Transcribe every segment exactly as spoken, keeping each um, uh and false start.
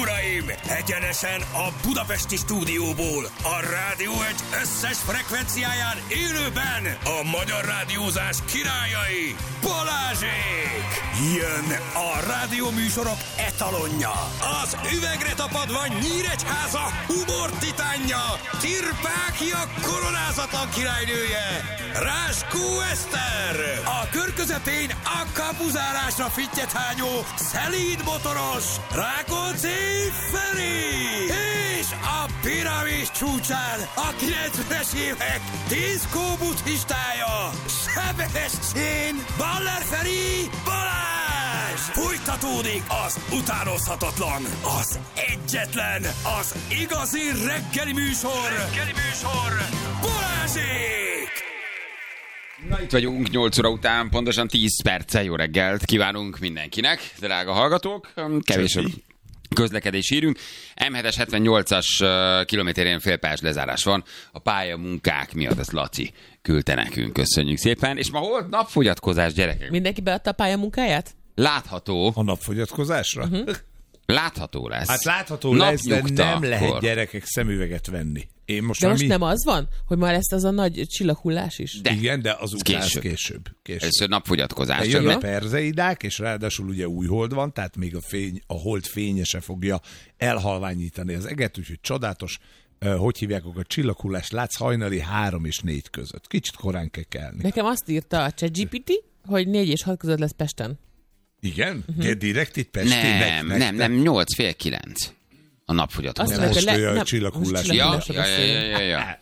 uraim! Egyenesen a budapesti stúdióból, a Rádió egy összes frekvenciáján élőben a magyar rádiózás királyai, Balázsék! Jön a rádióműsorok etalonja, az üvegre tapadva Nyíregyháza humor titánja, Tirpákia koronázatlan királynője, Ráskó Eszter! A kör közepén a kapuzárásra fittyethányó, szelíd motoros, Rákóczi Feri! És a piramis csúcsán a kilencvenes évek diszkó buddhistája, Sebestyén Baller Feri Balázs! Folytatódik az utánozhatatlan, az egyetlen, az igazi reggeli műsor, reggeli műsor, Balázsék! Na, itt vagyunk nyolc óra után, pontosan tíz perccel. Jó reggelt kívánunk mindenkinek, drága hallgatók. Kevés közlekedés írünk. em hetes hetvennyolcas kilométerén félpályás lezárás van. A pályamunkák miatt, ezt Laci küldte nekünk. Köszönjük szépen. És ma hol napfogyatkozás, gyerekek? Mindenki beadta a pályamunkáját? Látható. A napfogyatkozásra? Uh-huh. Látható lesz. Hát látható lesz, de nem lehet gyerekek szemüveget venni. Én most de most mi... nem az van, hogy már lesz az a nagy csillaghullás is? De. Igen, de az után később. később. később. Először napfogyatkozás. Jön a perzeidák, és ráadásul ugye új hold van, tehát még a, fény, a hold fénye se fogja elhalványítani az eget, úgyhogy csodálatos, uh, hogy hívják, a csillaghullás látsz hajnali három és négy között. Kicsit korán kell kelni. Nekem azt írta a ChatGPT, hogy négy és hat között lesz Pesten. Igen? Uh-huh. De direkt itt Pestének? Nem, meg, nem, nem, nyolc fél kilenc. A napfogyatkozás. Nem, most le, a csillaghullás. Ja, ja, ja, ja, ja.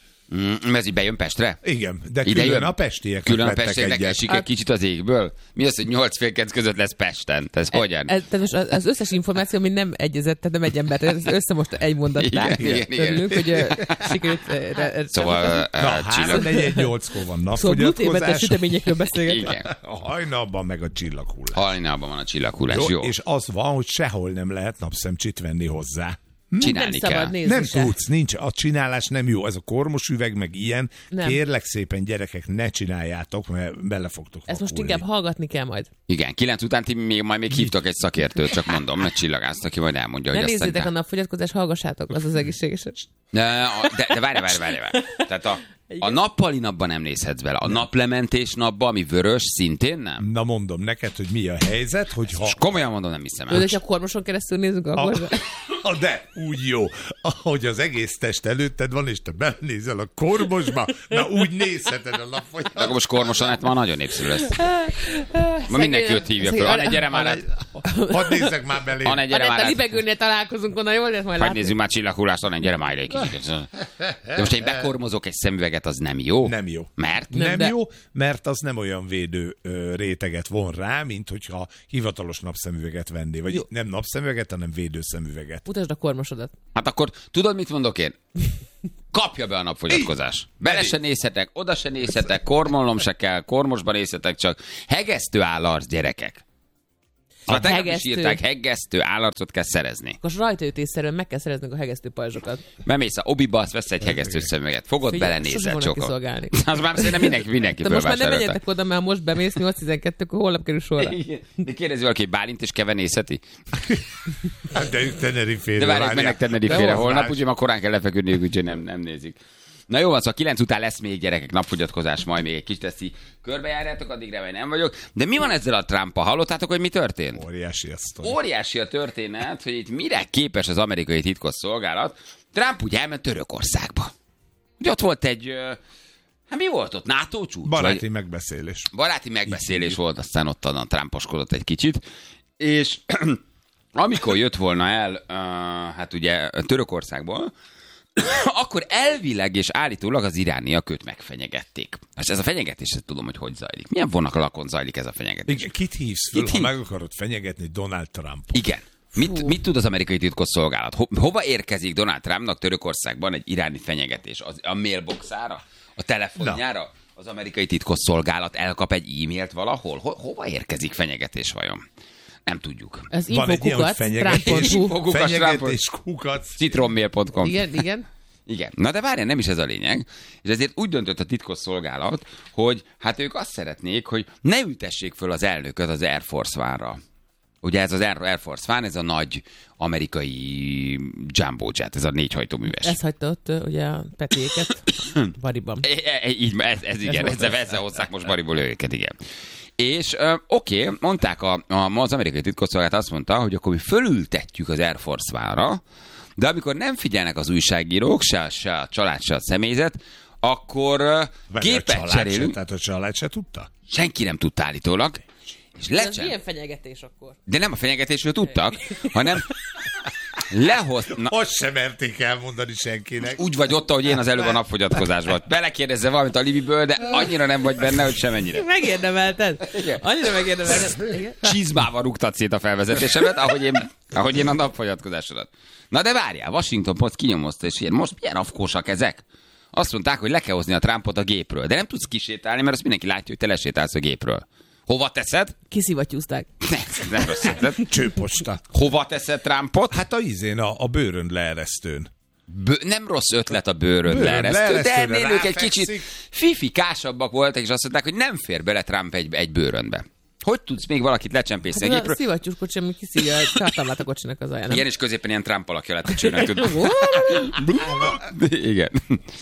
Mm, ez így bejön Pestre? Igen, de ide külön jön? a pestiek. Külön a pestieknek esik egy kicsit az égből? Mi az, hogy nyolc fél kilenc között lesz Pesten? Ez hogyan? Ez, ez most az összes információ, ami nem egyezett, tehát nem egy ember, ez össze most egy mondatnál. Igen, igen, igen. Örülünk, hogy uh, sikerült... Uh, szóval... három négy nyolckor van napfogyatkozás. Szóval gluténmentes süteményekről beszélgetünk. Igen. A hajnalban meg a csillaghullás. Hajnalban van a csillaghullás, jó, jó. És az van, hogy sehol nem lehet napszemcsit venni hozzá. Csinálni nem kell. Szabad nem se. tudsz, nincs. A csinálás nem jó. Ez a kormos üveg, meg ilyen. Nem. Kérlek szépen, gyerekek, ne csináljátok, mert bele fogtok Ezt most vakulni. inkább hallgatni kell majd. Igen, kilenc után ti még, majd még hívtok egy szakértőt, csak mondom, meg csillagázt, aki majd elmondja, Ne hogy nézzétek aztán... a napfogyatkozás, hallgassátok, az az egészséges. De, de, de várj, várj, várj, várj. Tehát a, a nappali napban nem nézhetsz bele. A nem. naplementés napban, ami vörös, szintén nem? Na mondom neked, hogy mi a helyzet, hogy ha... És komolyan mondom, nem hiszem el. Ő, hogyha a kormoson keresztül nézzük, akkor... A, de úgy jó, ahogy az egész test előtted van, és te belenézel a kormosba, na úgy nézheted a napfogyat. De akkor most kormosan, hát ma nagyon népszerű lesz. Ma mindenki őt hívja föl. Anne, gyere már át. Hadd nézzek már belé. Anne, gyere már át. A át. libegőnél találkozunk onnan, jól lehet majd Hadd látni. nézzük már csillaghullást, Anne, gyere már egy kicsit. De most én bekormozok egy szemüveget, az nem jó? Nem jó. Mert? Nem, nem de... jó, mert az nem olyan védő ö, réteget von rá, mint hogyha hivatalos napszemüveget venné. Vagy jó. Nem napszemüveget, hanem védőszemüveget. Mutasd a kormosodat. Hát akkor tudod, mit mondok én? Kapja be a napfogyatkozás. Bele se nézhetek, oda se nézhetek, kormolnom se kell, kormosba nézhetek, csak hegesztő állarc, gyerekek. Ha tegnap is írták, hegesztő állarcot kell szerezni. Akkor rajtaütésszerűen meg kell szereznünk a hegesztő pajzsokat. Bemész a obiba, azt vesz egy hegesztő szemüveget. Fogod, belenézel csokol. Az már szerintem mindenki, mindenki de most már nem fölvásárolta. menjetek oda, mert most bemész nyolc tizenkettőkor, holnap kerül sorra. De kérdezi valaki, Bálint és Keve nézheti? Hát de Tenerifére. De várják, mennek Tenerifére holnap, úgyhogy ma korán kell lefeküdniük, úgyhogy nem, nem nézik. Na jó van, szóval kilenc után lesz még gyerekek napfogyatkozás, majd még egy kis teszi. Körbejárjátok, addigra vagy nem vagyok. De mi van ezzel a Trumppal? Hallottátok, hogy mi történt? Óriási a sztori. Óriási a történet, hogy itt mire képes az amerikai titkosszolgálat. Trump ugye elment Törökországba. Ugye ott volt egy... Hát mi volt ott? NATO csúcs? Baráti vagy? megbeszélés. Baráti megbeszélés volt, aztán ott onnan Trumposkodott egy kicsit. És amikor jött volna el, uh, hát ugye Törökországból, akkor elvileg és állítólag az irániak őt megfenyegették. És ez a fenyegetés, ezt tudom, hogy hogy zajlik. Milyen vonalakon zajlik ez a fenyegetés? Igen, kit hívsz föl, Kit ha hív? meg akarod fenyegetni Donald Trump? Igen. Mit, mit tud az amerikai titkosszolgálat? Ho, hova érkezik Donald Trumpnak Törökországban egy iráni fenyegetés? Az, a mailboxára? A telefonjára? Na. Az amerikai titkosszolgálat elkap egy e-mailt valahol? Ho, hova érkezik fenyegetés vajon? Nem tudjuk. Az Van egy ilyen, hogy fenyegetés, fenyegetés kukac. citronmail pont com. Igen, igen. Igen. Na de várjál, nem is ez a lényeg. És ezért úgy döntött a titkosszolgálat, hogy hát ők azt szeretnék, hogy ne ültessék föl az elnököt az Air Force One-ra. ugye ez az Air Force One, ez a nagy amerikai jumbo jet, ez a négyhajtóműves. Ez hagyta ott ugye a Petiéket Bariban. E, e, így, ez, ez igen, ez ezzel, ezzel hozzák most Bariból őket, igen. És uh, oké, okay, mondták, a, a, az amerikai titkosszolgálat azt mondta, hogy akkor mi fölültetjük az Air Force One-ra, de amikor nem figyelnek az újságírók, se, se a család, se a személyzet, akkor uh, gépet cserélünk. Se, tehát a család se tudta? Senki nem tudta állítólag. És ez milyen fenyegetés akkor? De nem a fenyegetésről tudtak, hanem lehoz... Na, azt sem merték elmondani senkinek. úgy vagy ott, ahogy én az előbb a napfogyatkozásban. Belekérdezze valamit a Libiből, de annyira nem vagy benne, hogy semennyire. Megérdemelted. Annyira megérdemelted. Csizmával rúgtad szét a felvezetésemet, ahogy én, ahogy én a napfogyatkozásodat. Na de várjál, Washington Post kinyomozta, és ilyen, most milyen afkósak ezek? Azt mondták, hogy le kell hozni a Trumpot a gépről, de nem tudsz kisétálni, mert azt mindenki látja, hogy te lesétálsz a gépről. Hova teszed? Kiszivattyúzták. Nem, nem rossz ötlet. Csőposta. Hova teszed Trumpot? Hát a izén, a, a bőrönd leeresztőn. Bő, nem rossz ötlet a bőrönd, bőrönd leeresztő, de ennél ők egy kicsit fifikásabbak voltak, és azt mondták, hogy nem fér bele Trump egy, egy bőröndbe. Hogy tudsz még valakit lecsempészni hát a gépről? A szivattyús kocsi, ami kiszívja egy tartalmát a kocsinak az alján. Igen, és középen ilyen Trump alakja lett a csőnek. Igen.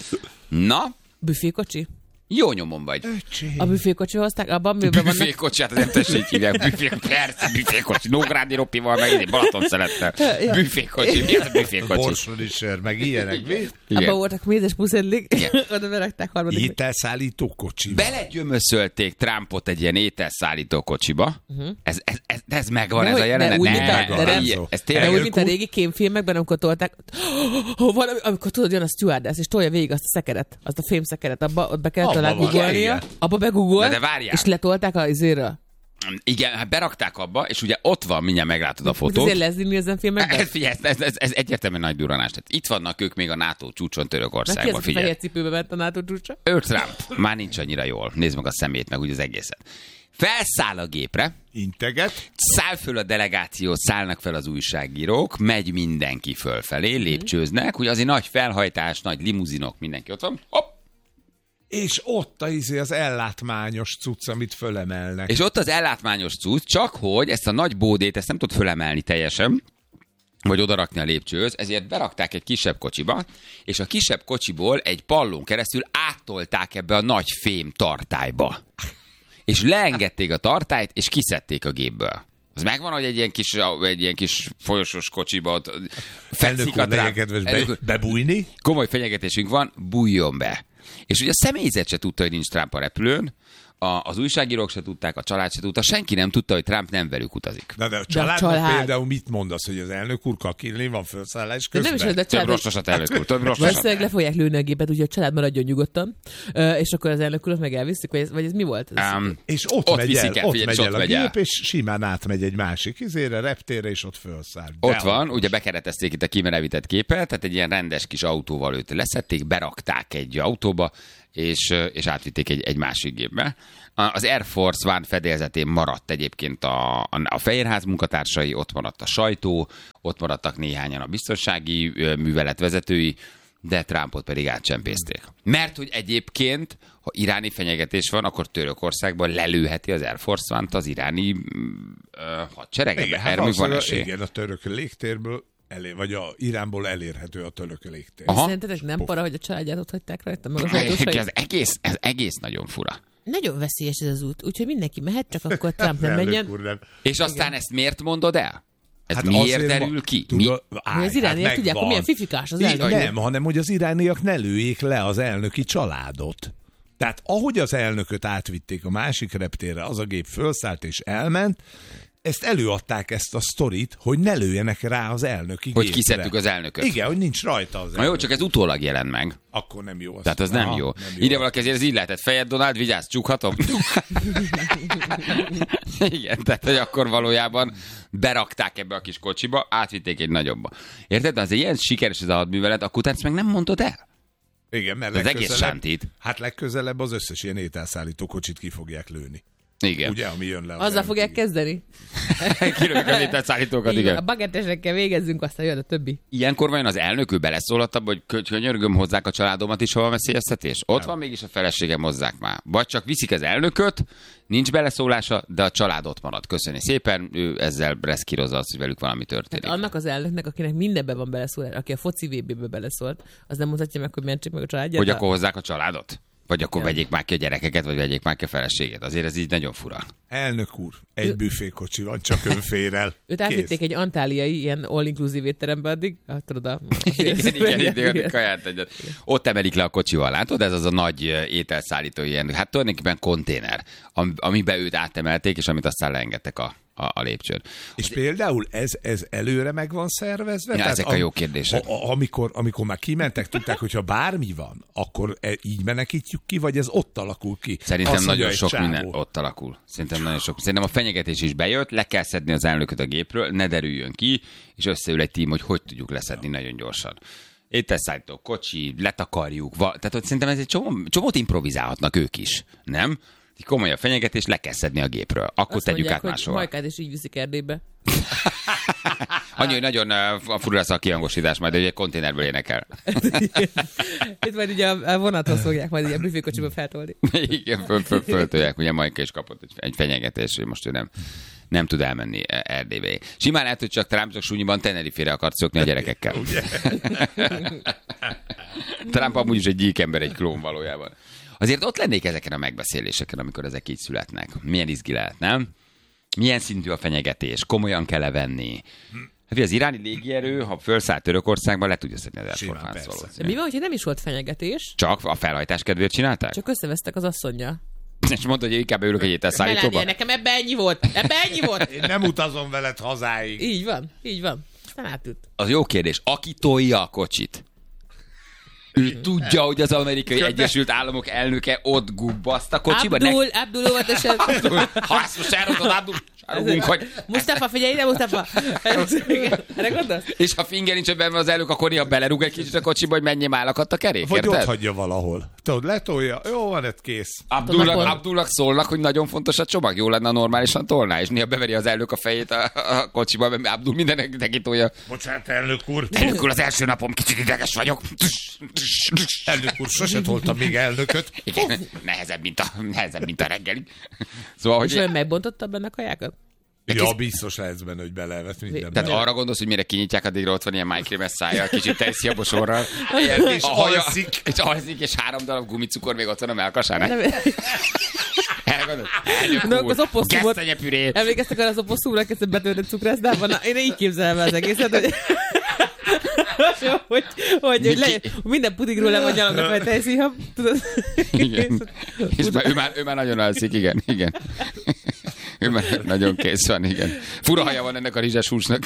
Na? Büfékocsi? Jó nyomon vagy. A büfékocsi hozták, abban miben vannak... Büfékocsi, hát az nem tessék hívják. Büfé, persze, büfékocsi. Nógrádi Ropival, meg egy Balaton szelettel. Büfékocsi. Mi az a büfékocsi? Borsodi sör, meg ilyenek. Abban voltak mézes puszedlik. Oda berakták harmadik. Ételszállító kocsiba. Belegyömöszölték Trumpot egy ilyen ételszállító kocsiba. Uh-huh. Ez, ez, ez, ez megvan, de ez hogy, a jelenet. Ne, ne, de, de, de, ez, ez tényleg, úgy, mint a régi kémfilmekben, amikor tolták, oh, valami, amikor tudod, jön a stewardess, és tolja végig azt a szekeret, azt a fémszekeret, abba ott be kellett talán googolnia, abba begoogolt, és letolták a izéről. Igen, hát berakták abba, és ugye ott van, mindjárt meglátod a fotót. Ezért lezni ezen filmekben? Ez, figyelj, ez, ez, ez egyértelműen nagy durranás. Tehát itt vannak ők még a NATO csúcson Törökországban. Ki ez a fehér cipőbe ment a NATO csúcsa? Ő Trump. Már nincs annyira jól. Nézd meg a szemét, meg úgy az egészet. Felszáll a gépre. Integet. Száll föl a delegáció, szállnak fel az újságírók, megy mindenki fölfelé, lépcsőznek. Ugye azért nagy felhajtás, nagy limuzinok, mindenki ott van. Hopp! És ott a, izé az ellátmányos cucc, amit fölemelnek. És ott az ellátmányos cucc, csak hogy ezt a nagy bódét, ezt nem tud fölemelni teljesen, vagy odarakni a lépcsőhöz, ezért berakták egy kisebb kocsiba, és a kisebb kocsiból egy pallón keresztül áttolták ebbe a nagy fém tartályba. És leengedték a tartályt, és kiszedték a gépből. Az megvan, hogy egy ilyen kis, egy ilyen kis folyosós kocsiba ott fekszik a Trump. Be, bebújni? Komoly fenyegetésünk van, bújjon be. És ugye a személyzet se tudta, hogy nincs Trump a repülőn, a, az újságírók se tudták, a család se tudta, senki nem tudta, hogy Trump nem velük utazik. Na de a családnak család... például mit mondasz, hogy az elnök úr kakilni van felszállás közben? De nem is az, de család... Több rostosat, elnök úr, több rostosat. Valószínűleg le fogják lőni a gépet, úgyhogy a család maradjon nyugodtan, és akkor az elnök urat meg elviszik, vagy ez, vagy ez mi volt? Ez um, és ott, ott megy el, el, ott figyelj, megy el ott a megy gép, el. és simán átmegy egy másik izére, reptérre, és ott felszáll. Ott de van, ugye bekeretezték itt a kimerevített képet, tehát egy ilyen rendes kis autóval őt leszették, berakták egy autóba, és, és átvitték egy, egy másik gépbe. Az Air Force One fedélzetén maradt egyébként a, a, a Fehérház munkatársai, ott maradt a sajtó, ott maradtak néhányan a biztonsági művelet vezetői, de Trumpot pedig átcsempészték. Mert hogy egyébként, ha iráni fenyegetés van, akkor Törökországban lelőheti az Air Force One-t az iráni uh, hadsereg. Igen, hát az, van esély. Igen, a török légtérből elé, vagy a Iránból elérhető a török légtér. Szerintetek nem para, hogy a családját ott hagyták rajta? Meg az ez, egész, ez egész nagyon fura. Nagyon veszélyes ez az út, úgyhogy mindenki mehet, csak akkor Trump nem menjen. És aztán igen. Ezt miért mondod el? Ez hát miért derül ki? Tudod, Mi? Áj, az irániak hát tudják, hogy milyen fifikás az elnök. Nem, hanem hogy az irániak ne lőjék le az elnöki családot. Tehát ahogy az elnököt átvitték a másik reptérre, az a gép fölszállt és elment, ezt előadták ezt a sztorit, hogy ne lőjenek rá az elnöki hogy gépre. Hogy kiszedtük az elnököt. Igen, hogy nincs rajta az elnök. Na jó, csak ez utólag jelent meg. Akkor nem jó. Tehát az nem, Aha, jó. nem jó. Ide valaki ezért ez így lehetett. Fejed, Donald, vigyázz, csukhatom? Igen, tehát hogy akkor valójában berakták ebbe a kis kocsiba, átvitték egy nagyobba. Érted? De az egy ilyen sikeres ez a hadművelet, akkor ezt meg nem mondod el? Igen, mert az egész sántít. Hát legközelebb az összes ilyen ételszállító kocsit ki fogják lőni. Igen. Ugye, ami jön le. Azzal fogják kezdeni? Kilövik az ételszállítókat, igen. A bagettesekkel végezzünk, aztán jön a többi. Ilyenkor vajon az elnök ő beleszólhat abba, hogy könyörgöm, hozzák a családomat is, hova veszélyeztetés? Ott van mégis a feleségem, hozzák már. Vagy csak viszik az elnököt, nincs beleszólása, de a család ott marad. Köszöni szépen, ő ezzel reszkírozza azt, hogy velük valami történik. Hát annak az elnöknek, akinek mindenben van beleszólás, aki a foci vé bé-be beleszólt, az nem mondhatja meg, hogy mentsék meg a családját? Hogy akkor hozzák a családot? Vagy akkor ja. vegyék már ki a gyerekeket, vagy vegyék már ki a feleséget. Azért ez így nagyon fura. Elnök úr, egy büfékocsi van, csak ön fér el. Őt átvitték egy antáliai, ilyen all-inclusive étterembe addig. Hát tudod, a... igen, igen, igen, igen, kaját egyet. Ott emelik le a kocsival, látod? Ez az a nagy ételszállító ilyen, hát tulajdonképpen konténer, amiben őt átemelték, és amit aztán leengedtek a A, a lépcsőn. És az... például ez, ez előre meg van szervezve? Ja, ezek a, a jó kérdések. A, a, amikor, amikor már kimentek, tudták, hogyha bármi van, akkor e, így menekítjük ki, vagy ez ott alakul ki? Szerintem Azt nagyon sok csávó. minden ott alakul. Szerintem nagyon sok. Szerintem a fenyegetés is bejött, le kell szedni az elnököt a gépről, ne derüljön ki, és összeül egy tím, hogy hogy tudjuk leszedni ja. nagyon gyorsan. Ételszállító, kocsi, letakarjuk, va... tehát ott szerintem ez egy csomó, csomót improvizálhatnak ők is, nem? Komoly a fenyegetés, le kell szedni a gépről. Akkor azt tegyük mondják, át máshol. Majkát is így viszik Erdélybe. Annyi, hogy nagyon uh, furul lesz a kihangosítás, majd egy konténerből énekel. Itt majd ugye a vonathoz fogják majd a büfékocsiba feltolni. Igen, föl, föl, föltolják. Ugye Majka is kapott egy, egy fenyegetés, hogy most ő nem, nem tud elmenni Erdélybe. Simán lehet, hogy csak Trump csak súnyiban Tenerifére akart szökni a gyerekekkel. Trump amúgy is egy gyík ember, egy klón valójában. Azért ott lennék ezeken a megbeszéléseken, amikor ezek így születnek. Milyen izgi lehet, nem? Milyen szintű a fenyegetés? Komolyan kell-e venni? Hát az iráni légierő, ha felszállt Törökországban, le tudja szedni az Air Force One-t. Mi van, hogyha nem is volt fenyegetés? Csak a felhajtás kedvéért csinálták? Csak összevesztek az asszonnyal. És mondta, hogy inkább ülök egy ételszállítóba? Nekem ebben ennyi volt. Ebben ennyi volt. Én nem utazom veled hazáig. Így van, így van. Aztán átült. Az jó kérdés. Aki tolja a kocsit? Ő tudja, hogy az Amerikai Egyesült Államok elnöke ott gubbaszt a kocsiba. Abdul, ne... Abdul óvatosan. Ha ezt most elrontod, Abdul, sárgunk, hogy... Mustafa, figyelj ide, Mustafa! Erre gondolsz? És ha finger nincs benne az elnök, akkor ilyen belerúg egy kicsit a kocsiba, hogy menjél már akadt a kerék, vagy érted? ott hagyja valahol. Tudod, letolja, jó van, ez kész. Abdulnak, Abdulnak szólnak, hogy nagyon fontos a csomag, jó lenne, normálisan tolná, és néha beveri az elnök a fejét a, a kocsiba, mert Abdul mindenek neki tolja. Bocsánat, elnök úr. Elnök úr, az első napom, kicsit ideges vagyok. Elnök úr, sose toltam még elnököt. Igen, nehezebb, mint a, nehezebb, mint a reggeli. Szóval, és olyan megbontotta benne a kajákat? Ja, biztos lehetsz benne, hogy belevet minden. Tehát arra gondolsz, hogy mire kinyitják, addigra ott van ilyen májkrémes szájjal, kicsit teszi a bosorral. És alszik. És alszik, és három darab gumicukor még ott van a melkasán. Elgondolod? Az oposszumot. Gesztenyepüré. Emlékeztek arra az oposszumra, kezdett betöltött cukrászdában? Én így képzelem az egészet, hogy... hogy, hogy, hogy le, minden pudigról le van nyalognak, vagy tejszíhab, tudod? Igen. És már, ő, már, ő már nagyon alszik, igen, igen. Ő már nagyon kész van, igen. Fura haja van ennek a rizses húsnak.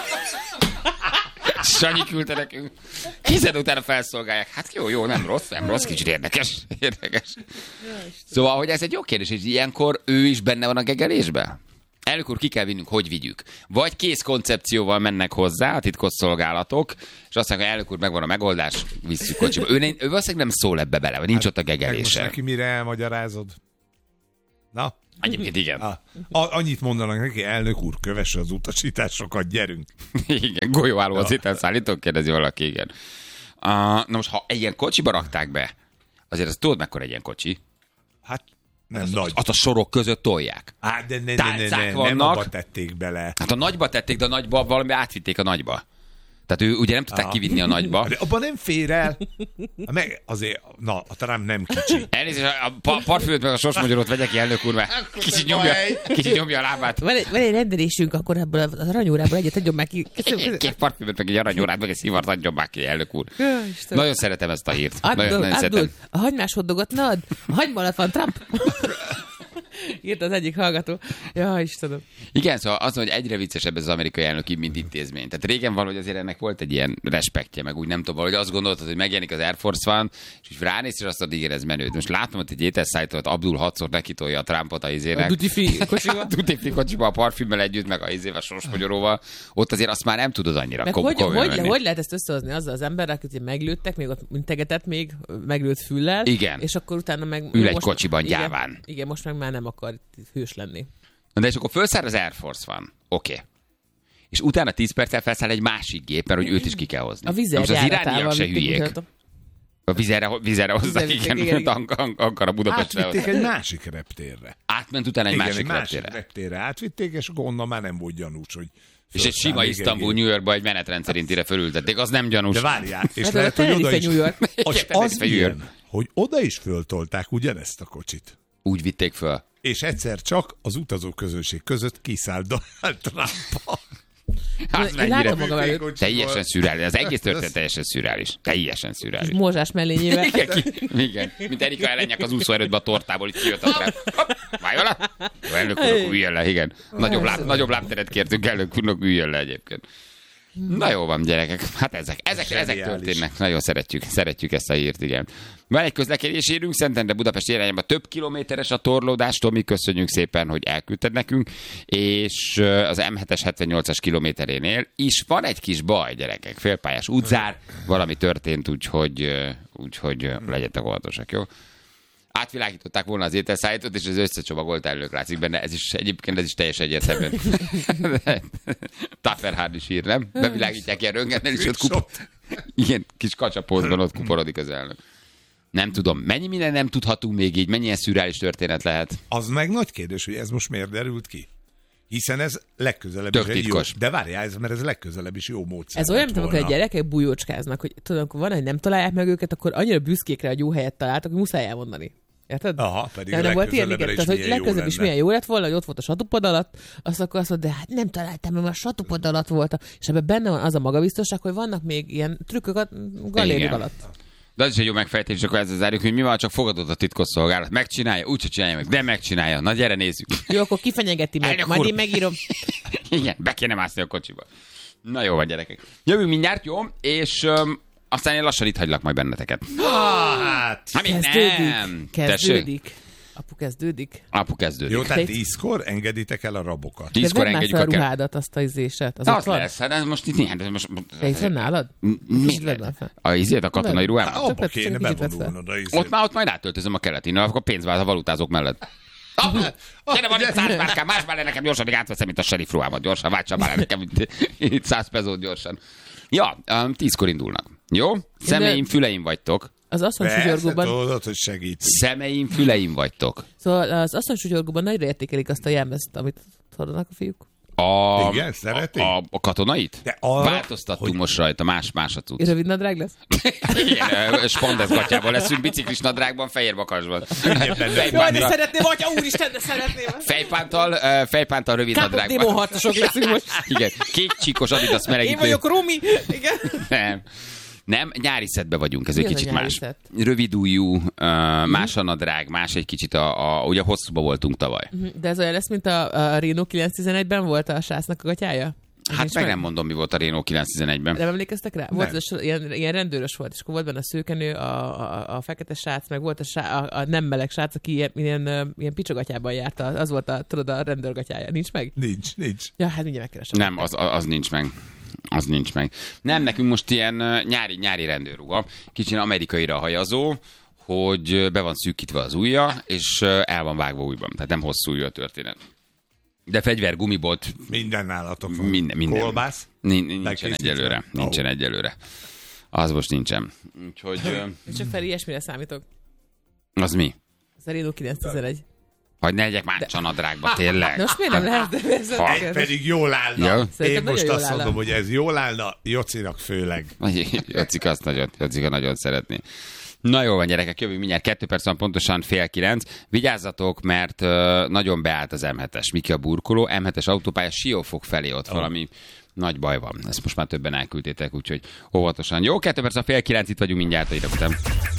Sanyi küldte nekünk. Kized utána felszolgálják. Hát jó, jó, nem rossz, nem rossz, kicsit érdekes. Érdekes. Szóval, hogy ez egy jó kérdés, és ilyenkor ő is benne van a gegelésben? Elnök úr, ki kell vinnünk, hogy vigyük. Vagy kész koncepcióval mennek hozzá a titkosszolgálatok, és azt mondják, hogy elnök úr, megvan a megoldás, visszük kocsiba. Ő, ő valószínűleg nem szól ebbe bele, vagy nincs hát, ott a gegelése. Most neki mire elmagyarázod? Na? Egyébként igen. A, a, annyit mondanak neki, elnök úr, kövesse az utasításokat, gyerünk. Igen, golyóálló az ételszállítók, kérdezi valaki, igen. Uh, na most, ha egy ilyen kocsiba rakták be, azért azt tudod, mekkora egy ilyen kocsi? Hát nem azt, nagy. Azt a sorok között tolják. Á, de ne, ne, ne, ne, nem abba tették bele. Hát a nagyba tették, de a nagyba valami átvitték a nagyba. Tehát ő ugye nem tudták kivinni a nagyba. De abban nem fér el. Meg azért, na, a Trump nem kicsi. Elnézést, a pa- parfümöt meg a sorsmagyarót vegyek ki, elnök úr, mert kicsit nyomja, kicsit nyomja a lábát. Van egy, van egy rendelésünk, akkor ebből az aranyórából egyet adjon már ki. Két parfümöt meg egy aranyórát, meg egy szivart adjon már ki, elnök úr. Nagyon szeretem ezt a hírt. Abdul, nagyon, nagyon Abdul, szeretem. A hagymás hoddogot ne add. A hagyma alatt van Trump. Írt az egyik hallgató. Ja, Istenem. Igen, szóval az, hogy egyre viccesebb ez az amerikai elnöki, mint intézmény. Tehát régen valahogy azért ennek volt egy ilyen respektje, meg úgy nem tudom, valahogy azt gondoltad, hogy megjelenik az Air Force One, és úgy ránéz, és azt mondod, igen, ez menő. Most látom, hogy egy ételszállítót Abdul hatszor nekitolja a Trumpot a izének. A duty free kocsiba. A duty free kocsiba, a parfümmel együtt, meg a izével, a sorsmagyaróval. Ott azért azt már nem tudod annyira. Meg kom- hogy, hogy, le, hogy lehet ezt összehozni azzal az emberrel, akit meglőttek, még ott integetett még, meglőtt füllel. Igen. És akkor utána meg... Ül egy kocsiban igen, gyáván. Igen, most meg már nem akar hős lenni. Na de és akkor felszáll az Air Force One. Oké. Okay. És utána tíz perccel felszáll egy másik gép, mert hogy őt is ki kell hozni. A Vizer most az irániak se hülyék. A vizerre, vizerre hozzák, igen, igen, igen. Ankara Budapestre. Átvitték egy másik reptérre. Átment utána egy igen, másik, egy másik reptérre. reptérre. Átvitték, és akkor onnan már nem volt gyanús, hogy... És egy sima Isztambul, New Yorkba egy menetrend szerintire fölültették, az nem gyanús. De várjál, és lehet, hogy oda is... Az, az ilyen, hogy oda is föltolták ugyanezt a kocsit. Úgy vitték föl. És egyszer csak az utazóközönség között kiszállt Donald Trump. Az mennyire teljesen szürreális. Az egész történet teljesen szürreális. Teljesen szürreális. Mózsás mellényével. Igen, ki, igen. Mint Erika Ellenyak az úszóerődbe a tortából, itt kijött a trám. Válj alá! Elnök úrnak üljön le, igen. Nagyobb, láb, nagyobb lábteret kértünk, elnök úrnak üljön le egyébként. Na jó van, gyerekek. Hát ezek, ezek, ezek történnek. Nagyon szeretjük, szeretjük ezt a hírt, igen. Van egy közlekedési hírünk, Szentendre Budapest irányába több kilométeres a torlódástól, mi köszönjük szépen, hogy elküldted nekünk, és az em hetes hetvennyolcas kilométerénél is van egy kis baj, gyerekek, félpályás útzár, valami történt, úgyhogy, úgyhogy legyetek óvatosak, jó? Átvilágították volna az ételszállítót, és az összecsomagolt elők látszik benne. Ez is egyébként ez is teljesen egyértelműen. Tafferhard is ír, nem? Bevilágítják ilyen röntgennel, és ott kup... Igen, kis kacsapózban ott kuporodik az elnök. Nem tudom, mennyi minden nem tudhatunk még így, mennyi ilyen szürreális történet lehet. Az meg nagy kérdés, hogy ez most miért derült ki? Hiszen ez legközelebb Tök is egy titkos. jó... De várjál, ez, mert ez legközelebb is jó módszer. Ez olyan, mint amikor a gyerekek bujócskáznak, hogy tudom, akkor van, hogy nem találják meg őket, akkor annyira büszkékre, hogy jó helyet találtak, hogy muszáj elmondani. Érted? Aha, pedig nem volt ilyen, igen, tehát, hogy legközelebb is lenne. milyen jó lett volna, hogy ott volt a satupad alatt, azt akkor azt mondta, de hát nem találtam, mert a satupad alatt volt. És ebben benne van az a magabiztosság, hogy vannak még ilyen trükkök a galérik alatt. De az is egy jó megfejtés, és akkor ezzel zárjuk, hogy mi van, csak fogadott a titkosszolgálat. Megcsinálja, úgyse csinálja meg, de megcsinálja. Na gyere, nézzük. Jó, akkor kifenyegeti meg, majd én megírom. Igen, be kéne mászni a kocsiba. Na jó van, gyerekek. Jövünk mindjárt, jó? És um, aztán én lassan itt hagylak majd benneteket. Ah, hát. Hát még kezdődik. nem. Kezdődik. Tessék? Apu kezdődik. Apu kezdődik. Jó, tehát tízkor engeditek el a rabokat. Tízkor engedjük a a ruhádat, azt a izéset. Az, az lesz, hát ez most itt néhány. Most... Te itt van nálad? Miért? A izét, a katonai ruhában? Hát, abba kéne bevonulnod a izét. Ott már ott majd átöltözöm a keletin, akkor pénzvált a valutázók mellett. Ah, gyere, van itt száz márkám, más már nekem gyorsan, még átveszem itt a sheriff ruhámat, gyorsan, váltsam már nekem itt száz pezót gyorsan. Ja, um, tízkor indulnak. Jó? Szemeim, füleim vagytok. Az asszonysugyorgóban... tudod, hogy segít. Szemeim, füleim vagytok. Szóval az asszonysugyorgóban nagyra értékelik azt a jelmezt, amit hordanak a fiúk. A, igen, szeretik? A, a, a katonait? De arra, változtattunk hogy... most rajta, más, más a cucc. Rövid nadrág lesz? Igen, spandesz gatyában leszünk, biciklis nadrágban, fehér bakasban. Jaj, de szeretném, atya úristen, de szeretném. Fejpántal, fejpántal rövid nadrágban. Kápok démonharcosok leszünk most. Igen, kék csíkos Adidas melegítő. Én vagyok Rumi. Igen. Nem. Nem, nyári szedben vagyunk, ez egy kicsit más. Szett? Rövid ujjú, uh, más a nadrág, más egy kicsit a, a ugye hosszúba voltunk tavaly. De ez olyan lesz, mint a, a Renault kilencszáztizenegyben volt a sásznak a gatyája? Hát meg nem mondom, mi volt a Renault kilencszáztizenegyben. Nem emlékeztek rá? Volt az, ilyen, ilyen rendőrös volt, és akkor volt benne a szőkenő, a, a, a fekete srác, meg volt a, sá, a, a nem meleg srác, aki ilyen, ilyen, ilyen picsogatyában járta. Az volt a, tudod, a rendőrgatyája. Nincs meg? Nincs, nincs. Ja, hát mindjárt megkeresem. Nem, az, az nincs meg. Az nincs meg. Nem, nekünk most ilyen nyári, nyári rendőrruha, kicsit amerikaira hajazó, hogy be van szűkítve az ujja, és el van vágva újban. Tehát nem hosszú ujjú a történet. De fegyver, gumibolt. Minden nálatok van. Minden, minden. Kolbász? Nincsen egyelőre. Nincsen oh. egyelőre. Az most nincsen. Úgyhogy... Csak fel ilyesmire számítok. Az mi? Az a Renault kilencszáztizenegy. Hogy ne legyek már csanadrágba, tényleg. De most miért nem lehet? De ez ha, pedig jól állna. Ja. Én most azt állna. mondom, hogy ez jól állna, Jocinak főleg. Jocika azt nagyon, Jocika nagyon szeretné. Na jó van, gyerekek, jövünk mindjárt kettő perc van, pontosan fél kilenc. Vigyázzatok, mert uh, nagyon beállt az em hetes. Miki a burkoló, em hetes autópálya Siófok felé ott oh. valami nagy baj van. Ezt most már többen elküldtétek, úgyhogy óvatosan. Jó, kettő perc van, fél kilenc, itt vagyunk mindjárt, ide után.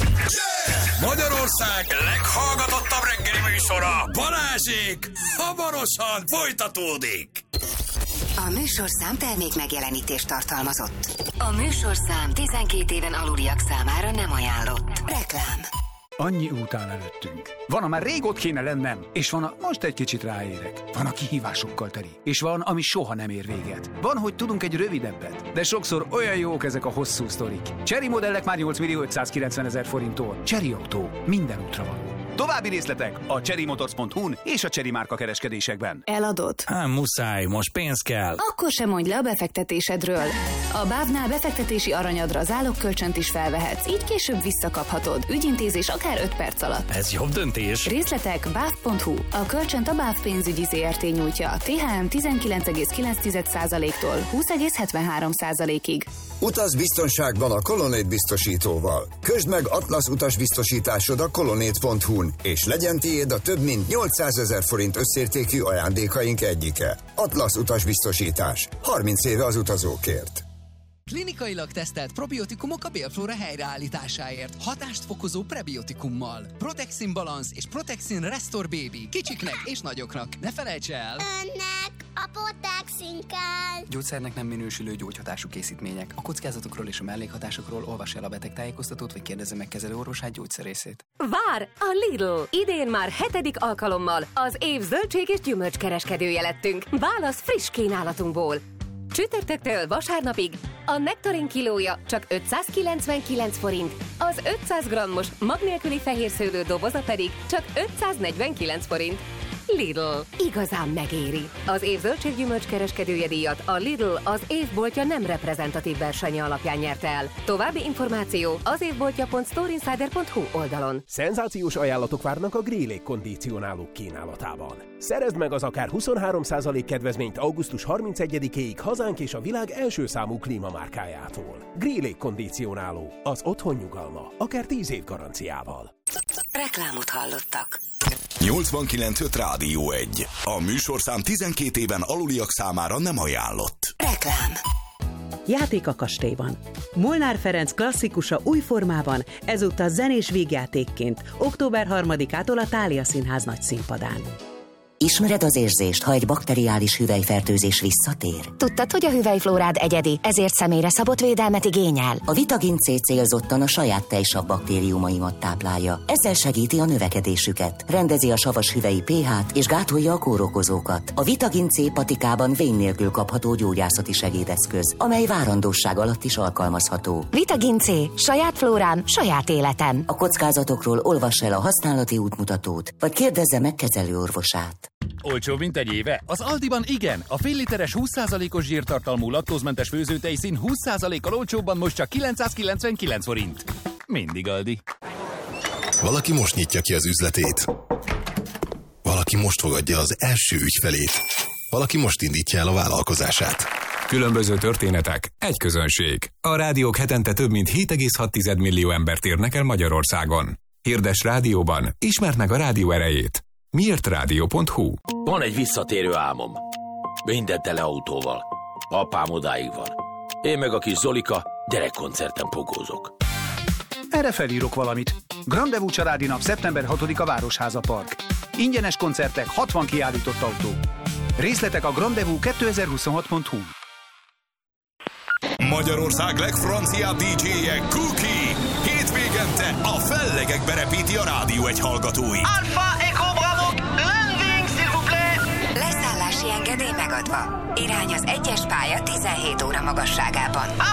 Magyarország leghallgatottabb reggeli műsora, Balázsék, hamarosan folytatódik. A műsorszám termék megjelenítést tartalmazott. A műsorszám tizenkét éven aluliak számára nem ajánlott. Reklám. Annyi út áll előttünk. Van, a már rég ott kéne lennem, és van, a most egy kicsit ráérek. Van, a kihívásokkal teli, és van, ami soha nem ér véget. Van, hogy tudunk egy rövidebbet, de sokszor olyan jók ezek a hosszú sztorik. Chery modellek már nyolc millió ötszázkilencven ezer forinttól. Chery Autó. Minden útra való. További részletek a chery-motors pont hu-n és a Chery márka kereskedésekben. Eladod? Hát muszáj, most pénz kell. Akkor sem mondj le a befektetésedről. A bávnál befektetési aranyadra zálogkölcsönt is felvehetsz, így később visszakaphatod. Ügyintézés akár öt perc alatt. Ez jobb döntés. Részletek báv pont hu. A kölcsönt a BÁV pénzügyi zé er té nyújtja. té há em tizenkilenc egész kilenc százaléktól húsz egész hetvenhárom százalékig. Utaz biztonságban a Colonnade biztosítóval. Közd meg Atlasz utasbiztosításod a colonnade pont hu-n, és legyen tiéd a több mint nyolcszázezer forint összértékű ajándékaink egyike. Atlasz utasbiztosítás. harminc éve az utazókért. Klinikailag tesztelt probiotikumok a bélflóra helyreállításáért. Hatást fokozó prebiotikummal. Protexin Balance és Protexin Restore Baby. Kicsiknek és nagyoknak. Ne felejts el! Önnek a Protexin kell! Gyógyszernek nem minősülő gyógyhatású készítmények. A kockázatokról és a mellékhatásokról olvas el a betegtájékoztatót, vagy kérdezze meg kezelőorvosát, gyógyszerészét. Vár a Lidl! Idén már hetedik alkalommal az év zöldség és gyümölcskereskedője lettünk. Válasz friss kínálatunkból. Csütörtöktől vasárnapig a nektarin kilója csak ötszázkilencvenkilenc forint, az ötszáz grammos mag nélküli fehérszőlő doboza pedig csak ötszáznegyvenkilenc forint. Lidl. Igazán megéri. Az év zöldséggyümölcs kereskedője díjat a Lidl az évboltja nem reprezentatív versenye alapján nyerte el. További információ az évboltja pont storeinsider pont hu oldalon. Szenzációs ajánlatok várnak a Grill kondicionálók kínálatában. Szerezd meg az akár huszonhárom százalék kedvezményt augusztus harmincegyedikéig hazánk és a világ első számú klímamárkájától. Grill kondicionáló. Az otthon nyugalma. Akár tíz év garanciával. Reklámot hallottak. nyolcvankilenc öt Rádió egy. A műsorszám tizenkét éven aluliak számára nem ajánlott. Reklám. Játék a kastélyban. Molnár Ferenc klasszikusa új formában, ezúttal zenés vígjátékként, október harmadikától a Thália Színház nagy színpadán. Ismered az érzést, ha egy bakteriális hüvelyfertőzés visszatér? Tudtad, hogy a hüvelyflórád egyedi, ezért személyre szabott védelmet igényel? A Vitagin C célzottan a saját tejsav baktériumaimat táplálja. Ezzel segíti a növekedésüket, rendezi a savas hüvelyi pé-hát és gátolja a kórokozókat. A Vitagin C patikában vén nélkül kapható gyógyászati segédeszköz, amely várandóság alatt is alkalmazható. Vitagin C. Saját flórám, saját életem. A kockázatokról olvass el a használati útmutatót, vagy kérdezze meg kezelőorvosát. Olcsó, mint egy éve? Az Aldiban igen. A fél literes húsz százalékos zsírtartalmú laktózmentes főzőtejszín húsz százalékkal olcsóbban most csak kilencszázkilencvenkilenc forint. Mindig Aldi. Valaki most nyitja ki az üzletét. Valaki most fogadja az első ügyfelét. Valaki most indítja el a vállalkozását. Különböző történetek, egy közönség. A rádiók hetente több mint hét egész hat millió embert érnek el Magyarországon. Hirdes rádióban, ismerd meg a rádió erejét. miért rádió pont hu. Van egy visszatérő álmom. Minden tele autóval. Apám odáig van. Én meg a kis Zolika gyerekkoncerten pogózok. Erre felírok valamit. Grandevú családi nap szeptember hatodika Városháza Park. Ingyenes koncertek, hatvan kiállított autó. Részletek a grandevú kétezer-huszonhat pont hu. Magyarország legfranciább dé dzséje Cookie. Hétvégente a fellegekbe repíti a Rádió egy hallgatóit. Alpha Echo Bravo, landing, s'il vous plaît! Leszállási engedély megadva. Irány az egyes pálya tizenhét óra magasságában.